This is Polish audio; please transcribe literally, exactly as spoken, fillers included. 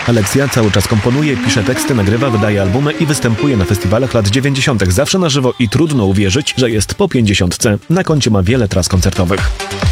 Aleksja cały czas komponuje, pisze teksty, nagrywa, wydaje albumy i występuje na festiwalach lat dziewięćdziesiątych. Zawsze na żywo i trudno uwierzyć, że jest po pięćdziesiątce. Na koncie ma wiele tras koncertowych.